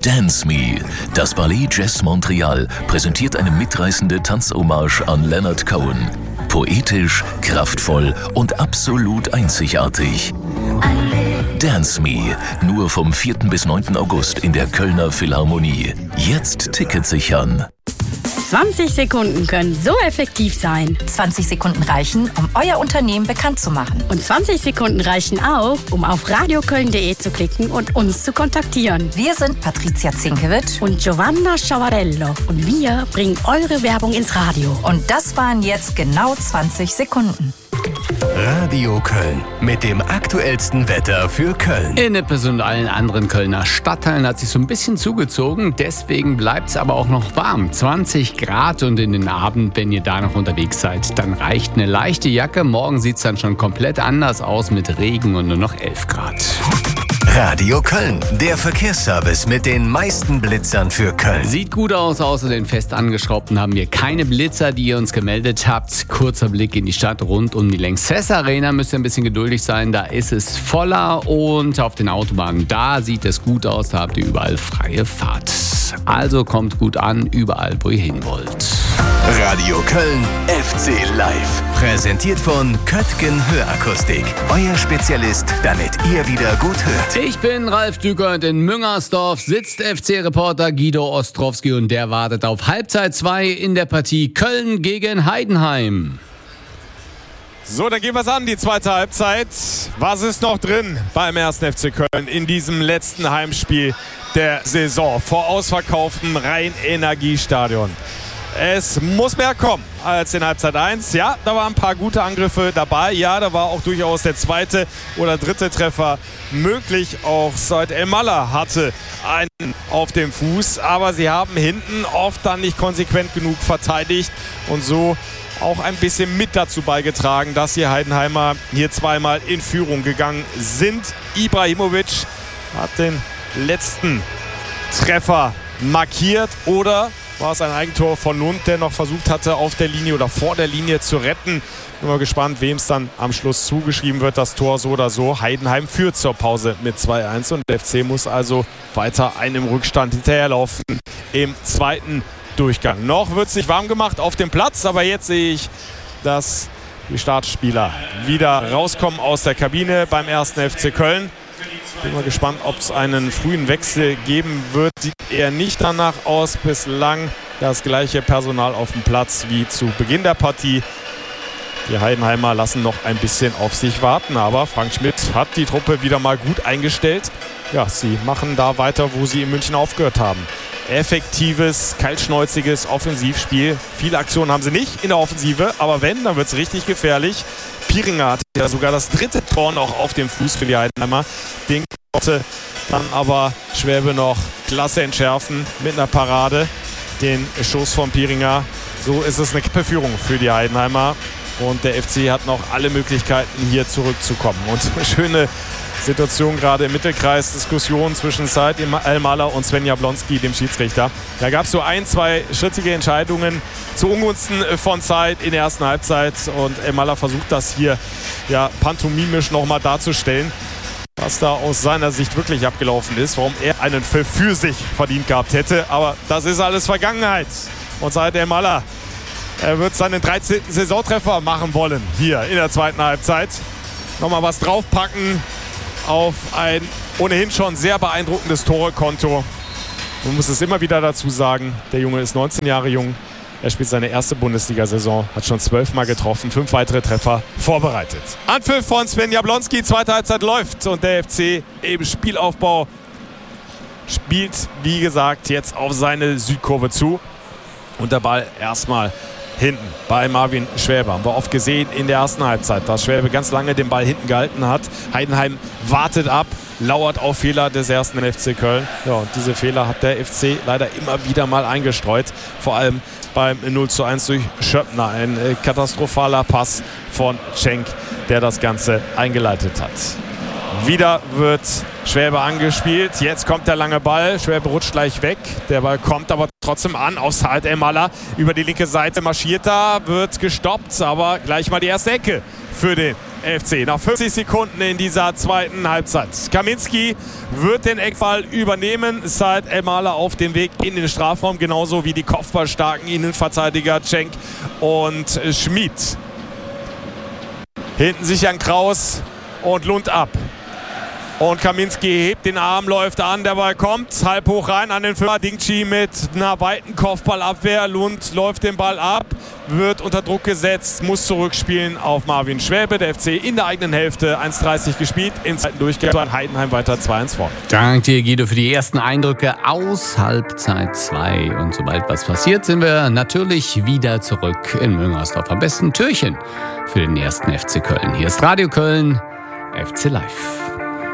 Dance Me. Das Ballet Jazz Montreal präsentiert eine mitreißende Tanzhommage an Leonard Cohen. Poetisch, kraftvoll und absolut einzigartig. Dance Me. Nur vom 4. bis 9. August in der Kölner Philharmonie. Jetzt Tickets sichern. 20 Sekunden können so effektiv sein. 20 Sekunden reichen, um euer Unternehmen bekannt zu machen. Und 20 Sekunden reichen auch, um auf radioköln.de zu klicken und uns zu kontaktieren. Wir sind Patricia Zinkewitsch und Giovanna Sciavarello. Und wir bringen eure Werbung ins Radio. Und das waren jetzt genau 20 Sekunden. Radio Köln mit dem aktuellsten Wetter für Köln. In Nippes und allen anderen Kölner Stadtteilen hat sich so ein bisschen zugezogen. Deswegen bleibt es aber auch noch warm. 20 Grad und in den Abend, wenn ihr da noch unterwegs seid, dann reicht eine leichte Jacke. Morgen sieht es dann schon komplett anders aus mit Regen und nur noch 11 Grad. Radio Köln, der Verkehrsservice mit den meisten Blitzern für Köln. Sieht gut aus, außer den fest angeschraubten haben wir keine Blitzer, die ihr uns gemeldet habt. Kurzer Blick in die Stadt rund um die Lanxess Arena. Müsst ihr ein bisschen geduldig sein, da ist es voller und auf den Autobahnen, da sieht es gut aus, da habt ihr überall freie Fahrt. Also kommt gut an, überall wo ihr hin wollt. Radio Köln FC Live. Präsentiert von Köttgen Hörakustik. Euer Spezialist, damit ihr wieder gut hört. Ich bin Ralf Düker und in Müngersdorf sitzt FC-Reporter Guido Ostrowski und der wartet auf Halbzeit 2 in der Partie Köln gegen Heidenheim. So, dann gehen wir es an, die zweite Halbzeit. Was ist noch drin beim 1. FC Köln in diesem letzten Heimspiel der Saison vor ausverkauftem Rhein-Energiestadion? Es muss mehr kommen als in Halbzeit 1. Ja, da waren ein paar gute Angriffe dabei. Ja, da war auch durchaus der zweite oder dritte Treffer möglich. Auch Said El-Mallah hatte einen auf dem Fuß. Aber sie haben hinten oft dann nicht konsequent genug verteidigt und so auch ein bisschen mit dazu beigetragen, dass die Heidenheimer hier zweimal in Führung gegangen sind. Ibrahimovic hat den letzten Treffer markiert oder war es ein Eigentor von Lund, der noch versucht hatte, auf der Linie oder vor der Linie zu retten. Bin mal gespannt, wem es dann am Schluss zugeschrieben wird, das Tor so oder so. Heidenheim führt zur Pause mit 2-1 und der FC muss also weiter einem Rückstand hinterherlaufen im zweiten Durchgang. Noch wird es nicht warm gemacht auf dem Platz, aber jetzt sehe ich, dass die Startspieler wieder rauskommen aus der Kabine beim 1. FC Köln. Bin mal gespannt, ob es einen frühen Wechsel geben wird. Sieht eher nicht danach aus. Bislang das gleiche Personal auf dem Platz wie zu Beginn der Partie. Die Heidenheimer lassen noch ein bisschen auf sich warten, aber Frank Schmidt hat die Truppe wieder mal gut eingestellt. Ja, sie machen da weiter, wo sie in München aufgehört haben. Effektives, kaltschnäuziges Offensivspiel. Viele Aktionen haben sie nicht in der Offensive, aber wenn, dann wird es richtig gefährlich. Pieringer hatte ja sogar das dritte Tor noch auf dem Fuß für die Heidenheimer. Den konnte dann aber Schwäbe noch klasse entschärfen mit einer Parade. Den Schuss von Pieringer. So ist es eine knappe Führung für die Heidenheimer. Und der FC hat noch alle Möglichkeiten, hier zurückzukommen. Und eine schöne Situation gerade im Mittelkreis. Diskussion zwischen Said El-Mallah und Sven Jablonski, dem Schiedsrichter. Da gab es so ein, zwei schrittige Entscheidungen zu Ungunsten von Said in der ersten Halbzeit. Und El-Mallah versucht das hier ja pantomimisch nochmal darzustellen, was da aus seiner Sicht wirklich abgelaufen ist. Warum er einen Pfiff für sich verdient gehabt hätte. Aber das ist alles Vergangenheit. Und Said El-Mallah, er wird seinen 13. Saisontreffer machen wollen hier in der zweiten Halbzeit. Nochmal was draufpacken auf ein ohnehin schon sehr beeindruckendes Torekonto. Man muss es immer wieder dazu sagen, der Junge ist 19 Jahre jung. Er spielt seine erste Bundesliga-Saison, hat schon 12 Mal getroffen, 5 weitere Treffer vorbereitet. Anpfiff von Sven Jablonski, zweite Halbzeit läuft und der FC im Spielaufbau spielt, wie gesagt, jetzt auf seine Südkurve zu. Und der Ball erstmal hinten bei Marvin Schwäbe. Haben wir oft gesehen in der ersten Halbzeit, dass Schwäbe ganz lange den Ball hinten gehalten hat. Heidenheim wartet ab, lauert auf Fehler des ersten FC Köln. Ja, und diese Fehler hat der FC leider immer wieder mal eingestreut. Vor allem beim 0:1 durch Schöppner. Ein katastrophaler Pass von Cenk, der das Ganze eingeleitet hat. Wieder wird Schwäbe angespielt. Jetzt kommt der lange Ball. Schwäbe rutscht gleich weg. Der Ball kommt aber trotzdem an auf Said El-Mallah. Über die linke Seite marschiert da, wird gestoppt. Aber gleich mal die erste Ecke für den FC. Nach 50 Sekunden in dieser zweiten Halbzeit. Kaminski wird den Eckball übernehmen. Said El-Mala auf dem Weg in den Strafraum, genauso wie die kopfballstarken Innenverteidiger Cenk und Schmid. Hinten sichern Kraus und Lund ab. Und Kaminski hebt den Arm, läuft an, der Ball kommt, halb hoch rein an den Fünfer. Dingchi mit einer weiten Kopfballabwehr. Lund läuft den Ball ab, wird unter Druck gesetzt, muss zurückspielen auf Marvin Schwäbe. Der FC in der eigenen Hälfte, 1:30 gespielt, im zweiten Durchgang. Heidenheim weiter 2-1 vor. Danke dir, Guido, für die ersten Eindrücke aus Halbzeit 2. Und sobald was passiert, sind wir natürlich wieder zurück in Müngersdorf. Am besten Türchen für den ersten FC Köln. Hier ist Radio Köln, FC Live.